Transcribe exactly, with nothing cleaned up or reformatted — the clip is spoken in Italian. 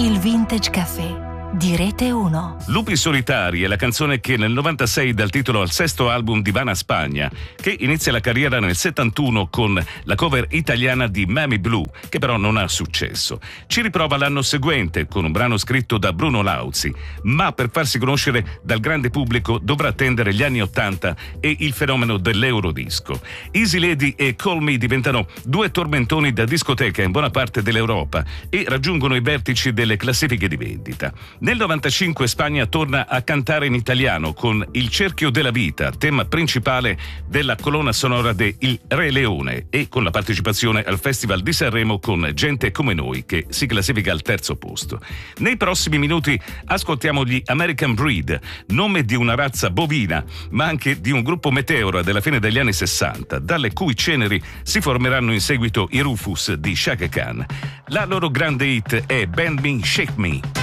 Il Vintage Café di Rete uno. Lupi solitari è la canzone che nel novantasei dà il titolo al sesto album di Vanna Spagna, che inizia la carriera nel settantuno con la cover italiana di Mammy Blue, che però non ha successo. Ci riprova l'anno seguente con un brano scritto da Bruno Lauzi, ma per farsi conoscere dal grande pubblico dovrà attendere gli anni ottanta e il fenomeno dell'Eurodisco. Easy Lady e Call Me diventano due tormentoni da discoteca in buona parte dell'Europa e raggiungono i vertici delle classifiche di vendita. Nel novantacinque Spagna torna a cantare in italiano con Il cerchio della vita, tema principale della colonna sonora de Il Re Leone, e con la partecipazione al Festival di Sanremo con Gente come noi, che si classifica al terzo posto. Nei prossimi minuti ascoltiamo gli American Breed, nome di una razza bovina, ma anche di un gruppo meteora della fine degli anni sessanta, dalle cui ceneri si formeranno in seguito i Rufus di Chaka Khan. La loro grande hit è Bend Me, Shake Me.